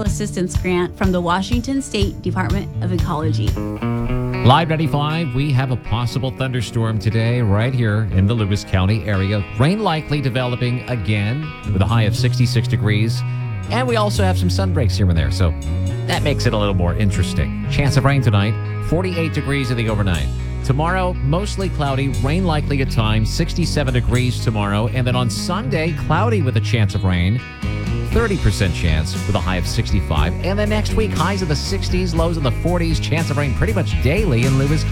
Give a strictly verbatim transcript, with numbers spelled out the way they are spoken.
Assistance Grant from the Washington State Department of Ecology. Live ninety-five, we have a possible thunderstorm today right here in the Lewis County area. Rain likely developing again with a high of sixty-six degrees. And we also have some sun breaks here and there, so that makes it a little more interesting. Chance of rain tonight, forty-eight degrees in the overnight. Tomorrow, mostly cloudy, rain likely at times, sixty-seven degrees tomorrow. And then on Sunday, cloudy with a chance of rain, thirty percent chance with a high of sixty-five. And then next week, highs in the sixties, lows in the forties, chance of rain pretty much daily in Lewis